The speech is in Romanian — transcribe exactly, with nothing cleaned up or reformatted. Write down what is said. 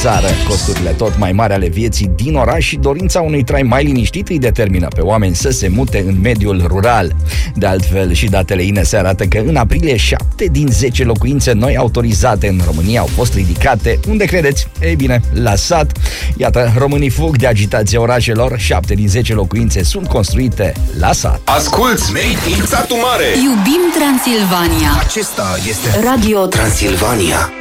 țară. Costurile tot mai mari ale vieții din oraș și dorința unui trai mai liniștit îi determină pe oameni să se mute în mediul rural. De altfel, și datele I N S E arată că în aprilie șapte din zece locuințe noi autorizate în România au fost ridicate. Unde credeți? Ei bine, la sat. Iată, românii fug de agitația orașelor. șapte din zece locuințe sunt construite la sat. Asculți Made in Satu Mare. Iubim Transilvania. Acesta este Radio Transilvania.